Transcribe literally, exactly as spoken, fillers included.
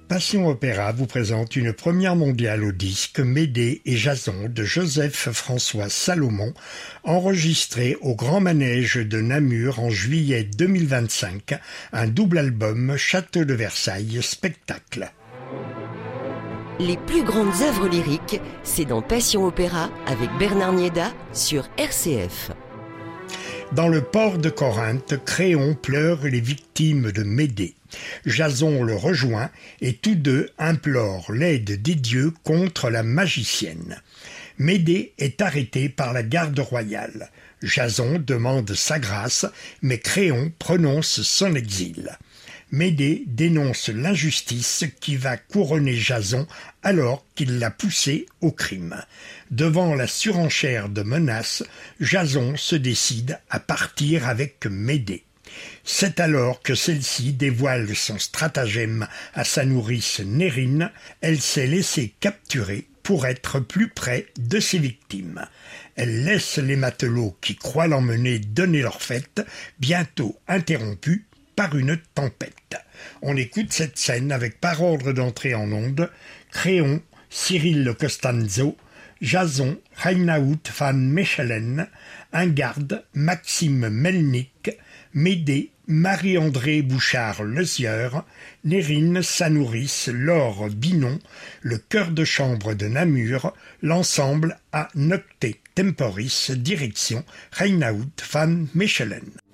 Passion Opéra vous présente une première mondiale au disque Médée et Jason de Joseph-François Salomon, enregistré au Grand Manège de Namur en juillet deux mille vingt-cinq, un double album Château de Versailles spectacle. Les plus grandes œuvres lyriques, c'est dans Passion Opéra avec Bernard Niéda sur R C F. Dans le port de Corinthe, Créon pleure les victimes de Médée. Jason le rejoint et tous deux implorent l'aide des dieux contre la magicienne. Médée est arrêté par la garde royale. Jason demande sa grâce, mais Créon prononce son exil. Médée dénonce l'injustice qui va couronner Jason alors qu'il l'a poussé au crime. Devant la surenchère de menaces, Jason se décide à partir avec Médée. C'est alors que celle-ci dévoile son stratagème à sa nourrice Nérine. Elle s'est laissée capturer pour être plus près de ses victimes. Elle laisse les matelots qui croient l'emmener donner leur fête, bientôt interrompue par une tempête. On écoute cette scène avec par ordre d'entrée en onde, Créon, Cyril Costanzo, Jason, Reinaud van Mechelen, un garde, Maxime Melnick, Médée, Marie-André Bouchard-Lezieur, Nérine, sa nourrice, Laure Binon, le chœur de chambre de Namur, l'ensemble à Nocte Temporis, direction Reinaud van Mechelen.